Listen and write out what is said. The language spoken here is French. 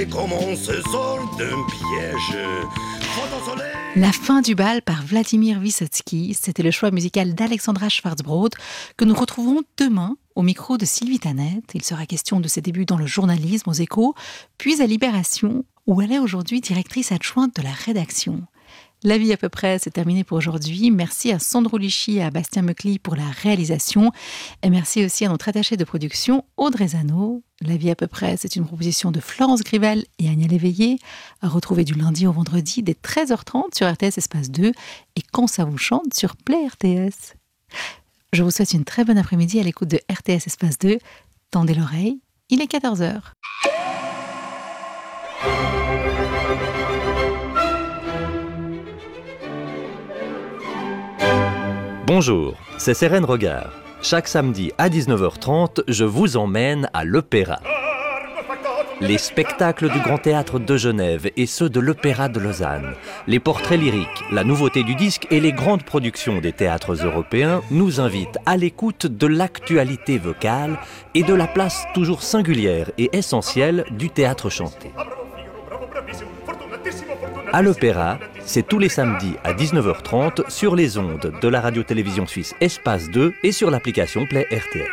montrer comment on se sort d'un piège. La fin du bal par Vladimir Vysotsky, c'était le choix musical d'Alexandra Schwarzbrod que nous retrouverons demain au micro de Sylvie Tannet. Il sera question de ses débuts dans le journalisme aux Échos, puis à Libération, où elle est aujourd'hui directrice adjointe de la rédaction. La vie à peu près, c'est terminé pour aujourd'hui. Merci à Sandro Lichy et à Bastien Meucli pour la réalisation. Et merci aussi à notre attachée de production, Audrey Zano. La vie à peu près, c'est une proposition de Florence Grivel et Agnès Léveillé, à retrouver du lundi au vendredi dès 13h30 sur RTS Espace 2 et Quand ça vous chante sur Play RTS. Je vous souhaite une très bonne après-midi à l'écoute de RTS Espace 2. Tendez l'oreille, il est 14h. Bonjour, c'est Sérène Regard. Chaque samedi à 19h30, je vous emmène à l'Opéra. Les spectacles du Grand Théâtre de Genève et ceux de l'Opéra de Lausanne, les portraits lyriques, la nouveauté du disque et les grandes productions des théâtres européens nous invitent à l'écoute de l'actualité vocale et de la place toujours singulière et essentielle du théâtre chanté. À l'Opéra, c'est tous les samedis à 19h30 sur les ondes de la radio-télévision suisse Espace 2 et sur l'application Play RTS.